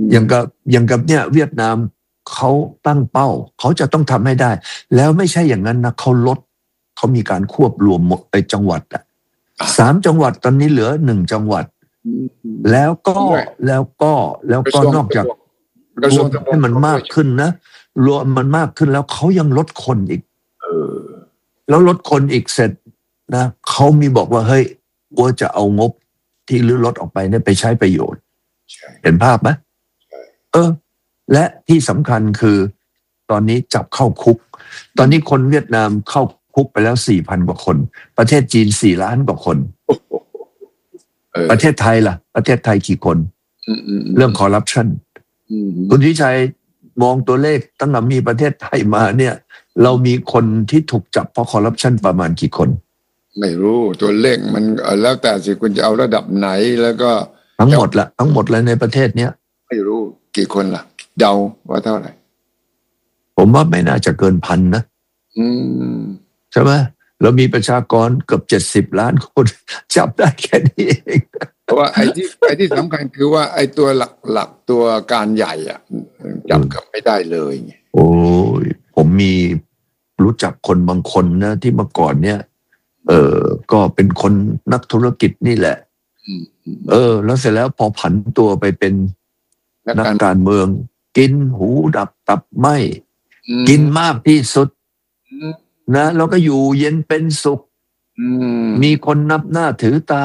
อย่างกับเนี่ยเวียดนามเขาตั้งเป้าเขาจะต้องทำให้ได้แล้วไม่ใช่อย่างนั้นนะเขามีการควบรวมหมดไปจังหวัด3 จังหวัดตอนนี้เหลือ1 จังหวัดแล้วก็นอกจากรวมให้มันมากขึ้นนะรวมมันมากขึ้นแล้วเขายังลดคนอีกแล้วลดคนอีกเสร็จนะเขามีบอกว่าเฮ้ยว่าจะเอางบที่ลดออกไปเนี่ยไปใช้ประโยชน์เห็นภาพไหมและที่สำคัญคือตอนนี้จับเข้าคุกตอนนี้คนเวียดนามเข้าคุกไปแล้ว 4,000 กว่าคนประเทศจีน4 ล้านกว่าคนประเทศไทยล่ะประเทศไทยกี่คนเรื่องคอร์รัปชันคุณวิชัยมองตัวเลขตั้งแต่มีประเทศไทยมาเนี่ยเรามีคนที่ถูกจับเพราะคอร์รัปชันประมาณกี่คนไม่รู้ตัวเลขมันแล้วแต่สิคุณจะเอาระดับไหนแล้วก็ทั้งหมดเลยในประเทศเนี้ยไม่รู้กี่คนล่ะเดาว่าเท่าไหร่ผมว่าไม่น่าจะเกิน1,000นะใช่ไหมเรามีประชากรเกือบ70 ล้านคนจับได้แค่นี้เองเพราะว่าไอ้ที่สำคัญคือว่าไอ้ตัวหลักตัวการใหญ่อะจับกับไม่ได้เลยโอ้ยผมมีรู้จักคนบางคนนะที่เมื่อก่อนเนี่ยก็เป็นคนนักธุรกิจนี่แหละแล้วเสร็จแล้วพอผันตัวไปเป็นนักการเมืองกินหูดับตับไหมกินมากที่สุดนะแล้วก็อยู่เย็นเป็นสุขมีคนนับหน้าถือตา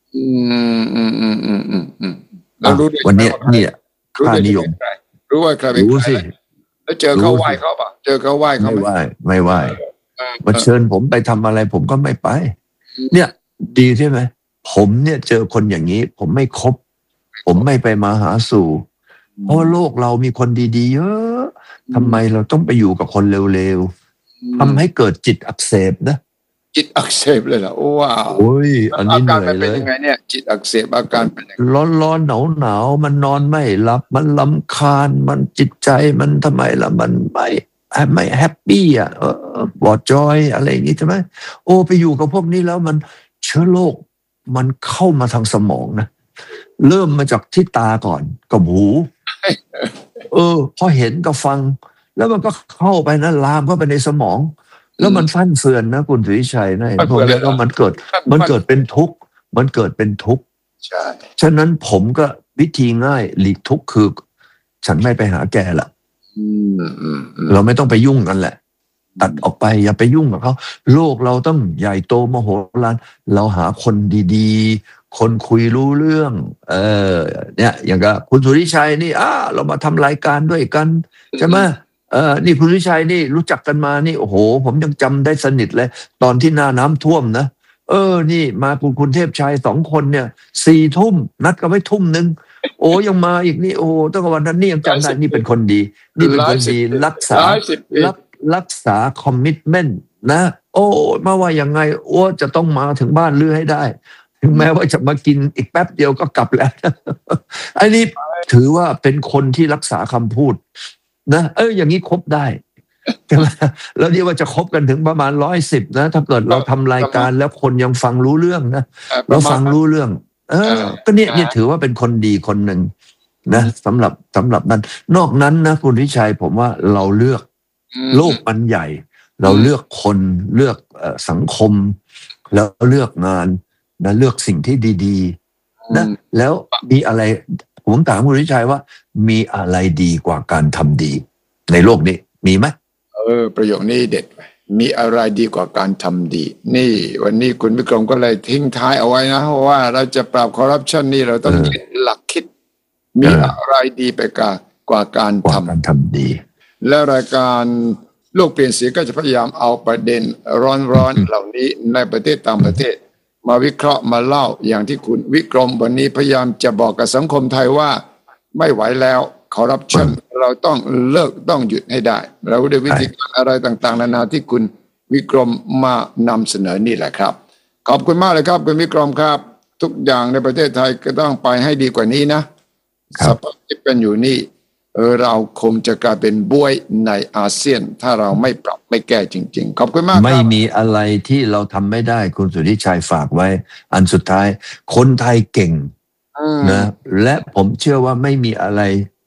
วันนี้เนี่ยค่านิยมรู้ว่าใครเป็นใครแล้วเจอเขาไหว้เขาป่ะเจอเขาไหว้เขาไม่ไหว้มาเชิญผมไปทำอะไรผมก็ไม่ไปเนี่ยดีใช่ไหมผมเนี่ยเจอคนอย่างนี้ผมไม่คบผมไม่ไปมาหาสู่เพราะโลกเรามีคนดีๆเยอะทำไมเราต้องไปอยู่กับคนเร็วๆทำให้เกิดจิตอักเสบนะจิตอักเสบเลยเหรอว้าวโอ้ยอันนี้เหนื่อยเลยอาการเป็นยังไงเนี่ยจิตอักเสบอาการเป็นยังไงร้อนหนาวมันนอนไม่หลับมันรำคาญมันจิตใจมันทำไมล่ะมันไม่แฮปปี้บอดจอยอะไรอย่างงี้ใช่ไหมโอ้ไปอยู่กับพวกนี้แล้วมันเชื้อโรคมันเข้ามาทางสมองนะเริ่มมาจากที่ตาก่อนกับหูพอเห็นก็ฟังแล้วมันก็เข้าไปนะลามเข้าไปในสมองแล้วมันฟั่นเฟือนนะคุณสุวิชัยนะพวกนี้ก็มันเกิดเป็นทุกข์ใช่ฉะนั้นผมก็วิธีง่ายหลีกทุกข์คือฉันไม่ไปหาแกละเราไม่ต้องไปยุ่งกันแหละตัดออกไปอย่าไปยุ่งกับเขาโลกเราต้องใหญ่โตมโหฬารเราหาคนดีๆคนคุยรู้เรื่องเนี่ยอย่างกับคุณสุริชัยนี่เรามาทำรายการด้วยกันใช่ไหมนี่คุณสุริชัยนี่รู้จักกันมานี่โอ้โหผมยังจำได้สนิทเลยตอนที่หน้าน้ำท่วมนะนี่มาคุณเทพชัย2 คนเนี่ย4 ทุ่มนัดกันไว้1 ทุ่มโอ้ยังมาอีกนี่โอ้ตั้งแต่วันนั้นนี่ยังจำได้นี่เป็นคนดีนี่เป็นคนดีรักษาคอมมิตเมนต์นะโอ้มาว่ายังไงโอ้จะต้องมาถึงบ้านลือให้ได้ถึงแม้ว่าจะมากินอีกแป๊บเดียวก็กลับแล้วอันนี้ถือว่าเป็นคนที่รักษาคำพูดนะอย่างนี้คบได้ใช่ไหมแล้วนี่ว่าจะคบกันถึงประมาณ110นะถ้าเกิดเราทำรายการแล้วคนยังฟังรู้เรื่องนะเราฟังรู้เรื่องก็เนี่ยถือว่าเป็นคนดีคนหนึ่งนะสำหรับนั้นนอกนั้นนะคุณวิชัยผมว่าเราเลือกโลกมันใหญ่เราเลือกคนเลือกสังคมแล้วเลือกงานนะเลือกสิ่งที่ดีๆนะแล้วมีอะไรผมถามคุณวิชัยว่ามีอะไรดีกว่าการทำดีในโลกนี้มีไหมประโยคนี้เด็ดมีอะไรดีกว่าการทำดีนี่วันนี้คุณวิกรมก็เลยทิ้งท้ายเอาไว้นะว่าเราจะปราบคอร์รัปชันนี่เราต้องคิดหลักคิดมีอะไรดีไปกว่าการทำดีและรายการโลกเปลี่ยนสีก็จะพยายามเอาประเด็นร้อนๆเหล่านี้ในประเทศต่างประเทศมาวิเคราะห์มาเล่าอย่างที่คุณวิกรมวันนี้พยายามจะบอกกับสังคมไทยว่าไม่ไหวแล้วคอร์รัปชันเราต้องเลิกต้องหยุดให้ได้เราด้วยวิธีการอะไรต่างๆนานาที่คุณวิกรมมานำเสนอนี่แหละครับขอบคุณมากเลยครับคุณวิกรมครับทุกอย่างในประเทศไทยก็ต้องไปให้ดีกว่านี้นะสภาพที่เป็นอยู่นี่เราคงจะกลายเป็นบ้วยในอาเซียนถ้าเราไม่ปรับไม่แก้จริงๆขอบคุณมากไม่มีอะไรที่เราทำไม่ได้คุณสุทธิชัยฝากไว้อันสุดท้ายคนไทยเก่งนะและผมเชื่อว่าไม่มีอะไร